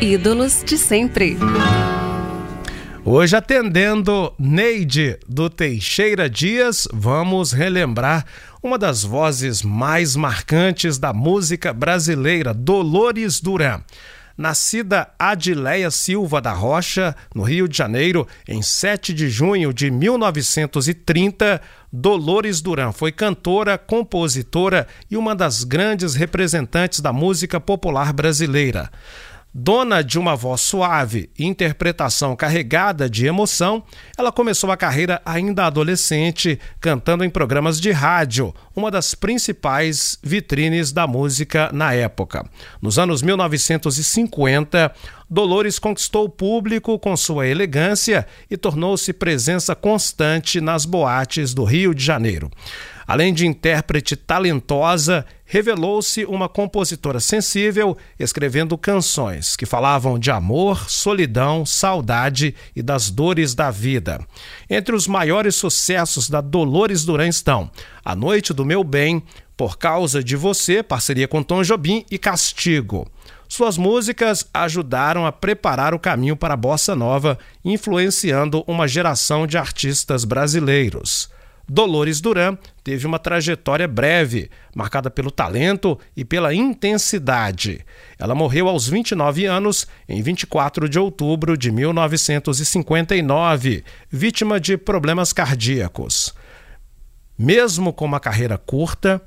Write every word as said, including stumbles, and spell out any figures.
Ídolos de sempre. Hoje, atendendo Neide do Teixeira Dias, vamos relembrar uma das vozes mais marcantes da música brasileira, Dolores Duran. Nascida Adileia Silva da Rocha, no Rio de Janeiro, em sete de junho de mil novecentos e trinta, Dolores Duran foi cantora, compositora e uma das grandes representantes da música popular brasileira. Dona de uma voz suave e interpretação carregada de emoção, ela começou a carreira ainda adolescente, cantando em programas de rádio, uma das principais vitrines da música na época. Nos anos mil novecentos e cinquenta, Dolores conquistou o público com sua elegância e tornou-se presença constante nas boates do Rio de Janeiro. Além de intérprete talentosa, revelou-se uma compositora sensível, escrevendo canções que falavam de amor, solidão, saudade e das dores da vida. Entre os maiores sucessos da Dolores Duran estão A Noite do Meu Bem, Por Causa de Você, parceria com Tom Jobim, e Castigo. Suas músicas ajudaram a preparar o caminho para a bossa nova, influenciando uma geração de artistas brasileiros. Dolores Duran teve uma trajetória breve, marcada pelo talento e pela intensidade. Ela morreu aos vinte e nove anos, em vinte e quatro de outubro de mil novecentos e cinquenta e nove, vítima de problemas cardíacos. Mesmo com uma carreira curta,